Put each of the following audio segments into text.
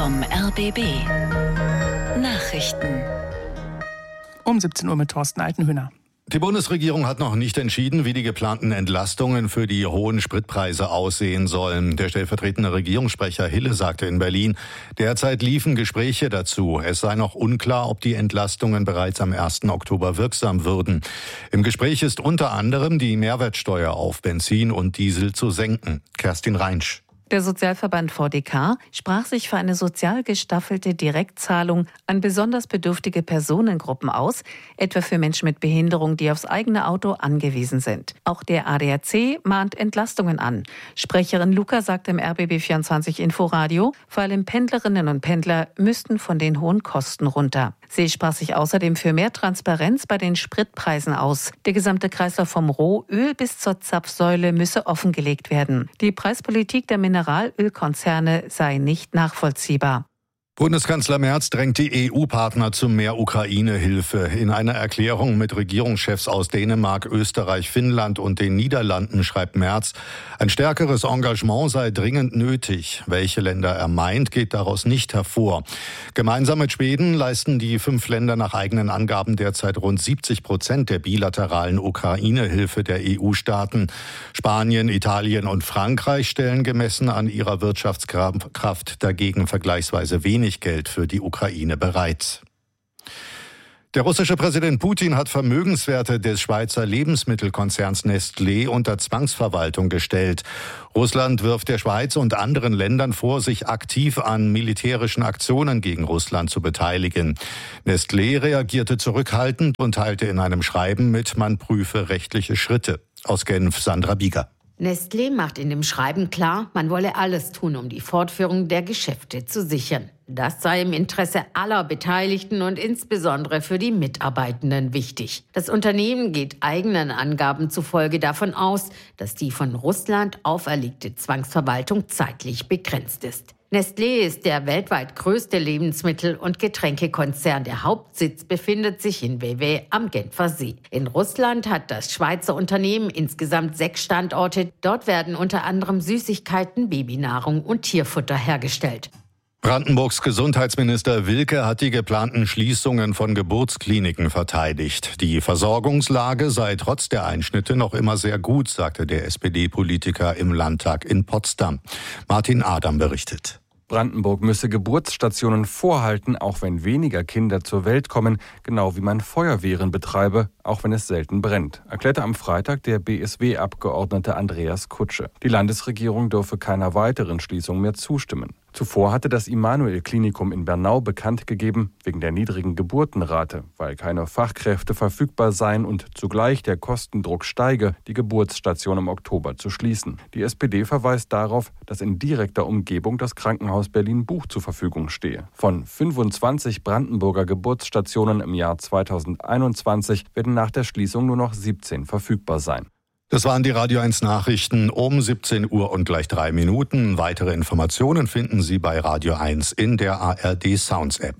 vom RBB. Nachrichten. Um 17 Uhr mit Thorsten Altenhöhner. Die Bundesregierung hat noch nicht entschieden, wie die geplanten Entlastungen für die hohen Spritpreise aussehen sollen. Der stellvertretende Regierungssprecher Hille sagte in Berlin, derzeit liefen Gespräche dazu. Es sei noch unklar, ob die Entlastungen bereits am 1. Oktober wirksam würden. Im Gespräch ist unter anderem die Mehrwertsteuer auf Benzin und Diesel zu senken. Kerstin Reinsch. Der Sozialverband VDK sprach sich für eine sozial gestaffelte Direktzahlung an besonders bedürftige Personengruppen aus, etwa für Menschen mit Behinderung, die aufs eigene Auto angewiesen sind. Auch der ADAC mahnt Entlastungen an. Sprecherin Luca sagte im RBB24 Inforadio, vor allem Pendlerinnen und Pendler müssten von den hohen Kosten runter. Sie sprach sich außerdem für mehr Transparenz bei den Spritpreisen aus. Der gesamte Kreislauf vom Rohöl bis zur Zapfsäule müsse offengelegt werden. Die Preispolitik der Mineralölkonzerne sei nicht nachvollziehbar. Bundeskanzler Merz drängt die EU-Partner zu mehr Ukraine-Hilfe. In einer Erklärung mit Regierungschefs aus Dänemark, Österreich, Finnland und den Niederlanden schreibt Merz, ein stärkeres Engagement sei dringend nötig. Welche Länder er meint, geht daraus nicht hervor. Gemeinsam mit Schweden leisten die 5 Länder nach eigenen Angaben derzeit rund 70% der bilateralen Ukraine-Hilfe der EU-Staaten. Spanien, Italien und Frankreich stellen gemessen an ihrer Wirtschaftskraft dagegen vergleichsweise wenig Geld für die Ukraine bereit. Der russische Präsident Putin hat Vermögenswerte des Schweizer Lebensmittelkonzerns Nestlé unter Zwangsverwaltung gestellt. Russland wirft der Schweiz und anderen Ländern vor, sich aktiv an militärischen Aktionen gegen Russland zu beteiligen. Nestlé reagierte zurückhaltend und teilte in einem Schreiben mit, man prüfe rechtliche Schritte. Aus Genf, Sandra Bieger. Nestlé macht in dem Schreiben klar, man wolle alles tun, um die Fortführung der Geschäfte zu sichern. Das sei im Interesse aller Beteiligten und insbesondere für die Mitarbeitenden wichtig. Das Unternehmen geht eigenen Angaben zufolge davon aus, dass die von Russland auferlegte Zwangsverwaltung zeitlich begrenzt ist. Nestlé ist der weltweit größte Lebensmittel- und Getränkekonzern. Der Hauptsitz befindet sich in Vevey am Genfer See. In Russland hat das Schweizer Unternehmen insgesamt 6 Standorte. Dort werden unter anderem Süßigkeiten, Babynahrung und Tierfutter hergestellt. Brandenburgs Gesundheitsminister Wilke hat die geplanten Schließungen von Geburtskliniken verteidigt. Die Versorgungslage sei trotz der Einschnitte noch immer sehr gut, sagte der SPD-Politiker im Landtag in Potsdam. Martin Adam berichtet. Brandenburg müsse Geburtsstationen vorhalten, auch wenn weniger Kinder zur Welt kommen, genau wie man Feuerwehren betreibe, auch wenn es selten brennt, erklärte am Freitag der BSW-Abgeordnete Andreas Kutsche. Die Landesregierung dürfe keiner weiteren Schließung mehr zustimmen. Zuvor hatte das Immanuel-Klinikum in Bernau bekannt gegeben, wegen der niedrigen Geburtenrate, weil keine Fachkräfte verfügbar seien und zugleich der Kostendruck steige, die Geburtsstation im Oktober zu schließen. Die SPD verweist darauf, dass in direkter Umgebung das Krankenhaus Berlin-Buch zur Verfügung stehe. Von 25 Brandenburger Geburtsstationen im Jahr 2021 werden nach der Schließung nur noch 17 verfügbar sein. Das waren die Radio 1 Nachrichten um 17 Uhr und gleich 3 Minuten. Weitere Informationen finden Sie bei Radio 1 in der ARD Sounds App.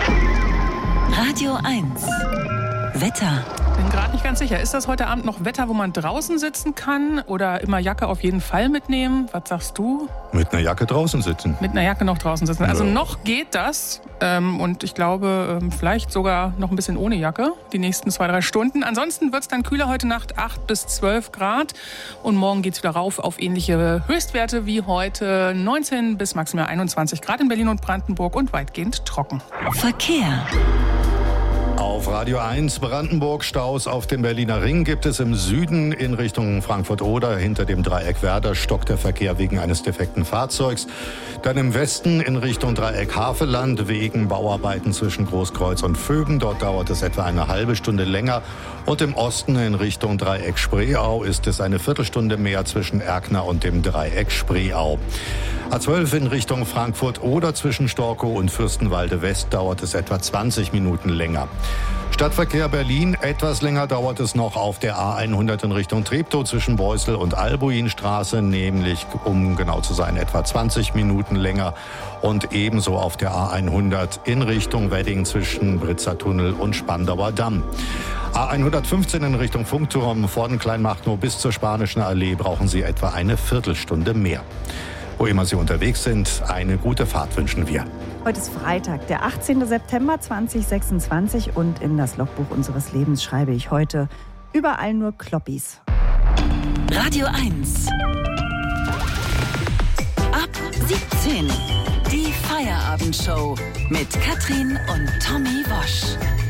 Radio 1. Wetter. Bin gerade nicht ganz sicher. Ist das heute Abend noch Wetter, wo man draußen sitzen kann? Oder immer Jacke auf jeden Fall mitnehmen? Was sagst du? Mit einer Jacke draußen sitzen. Mit einer Jacke noch draußen sitzen. Also noch geht das. Und ich glaube, vielleicht sogar noch ein bisschen ohne Jacke. Die nächsten 2-3 Stunden. Ansonsten wird es dann kühler heute Nacht, 8 bis 12 Grad. Und morgen geht es wieder rauf auf ähnliche Höchstwerte wie heute. 19 bis maximal 21 Grad in Berlin und Brandenburg und weitgehend trocken. Verkehr. Auf Radio 1 Brandenburg Staus auf dem Berliner Ring gibt es im Süden in Richtung Frankfurt-Oder. Hinter dem Dreieck Werder stockt der Verkehr wegen eines defekten Fahrzeugs. Dann im Westen in Richtung Dreieck Havelland wegen Bauarbeiten zwischen Großkreuz und Vögen. Dort dauert es etwa eine halbe Stunde länger. Und im Osten in Richtung Dreieck Spreeau ist es eine Viertelstunde mehr zwischen Erkner und dem Dreieck Spreeau. A12 in Richtung Frankfurt-Oder zwischen Storkow und Fürstenwalde West dauert es etwa 20 Minuten länger. Stadtverkehr Berlin, etwas länger dauert es noch auf der A100 in Richtung Treptow zwischen Beusel und Albuinstraße, nämlich, um genau zu sein, etwa 20 Minuten länger. Und ebenso auf der A100 in Richtung Wedding zwischen Britzer Tunnel und Spandauer Damm. A115 in Richtung Funkturm von Kleinmachnow bis zur Spanischen Allee brauchen Sie etwa eine Viertelstunde mehr. Wo immer Sie unterwegs sind, eine gute Fahrt wünschen wir. Heute ist Freitag, der 18. September 2026 und in das Logbuch unseres Lebens schreibe ich heute überall nur Kloppis. Radio 1. Ab 17. Die Feierabendshow mit Katrin und Tommy Wosch.